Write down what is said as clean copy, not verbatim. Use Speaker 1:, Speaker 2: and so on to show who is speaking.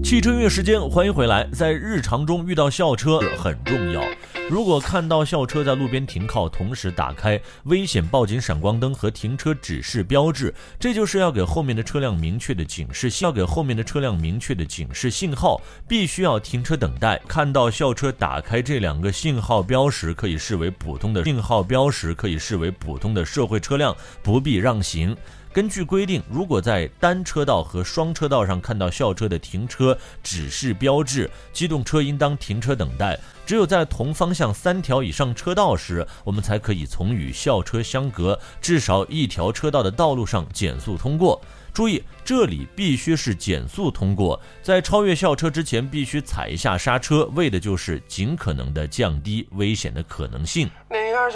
Speaker 1: 汽车音乐时间，欢迎回来。在日常中遇到校车很重要，如果看到校车在路边停靠，同时打开危险报警闪光灯和停车指示标志，这就是要给后面的车辆明确的警示信号，必须要停车等待。看到校车打开这两个信号标识，可以视为普通的社会车辆，不必让行。根据规定，如果在单车道和双车道上看到校车的停车指示标志，机动车应当停车等待。只有在同方向3条以上车道时，我们才可以从与校车相隔至少1条车道的道路上减速通过。注意，这里必须是减速通过，在超越校车之前必须踩一下刹车，为的就是尽可能的降低危险的可能性。